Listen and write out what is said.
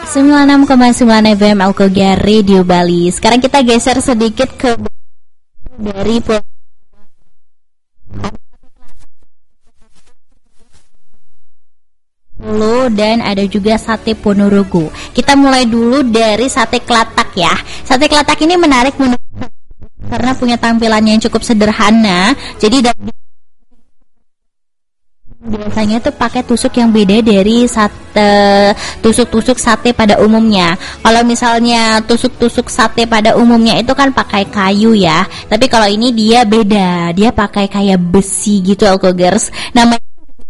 96,9 FM Alkogia Radio Bali. Sekarang kita geser sedikit ke dari Pulau dan ada juga sate Ponorogo. Kita mulai dulu dari sate Klatak ya. Sate Klatak ini menarik karena punya tampilannya yang cukup sederhana. Jadi biasanya tuh pakai tusuk yang beda dari tusuk-tusuk sate pada umumnya. Kalau misalnya tusuk-tusuk sate pada umumnya itu kan pakai kayu ya. Tapi kalau ini dia beda, dia pakai kayak besi gitu Alkogers. Namanya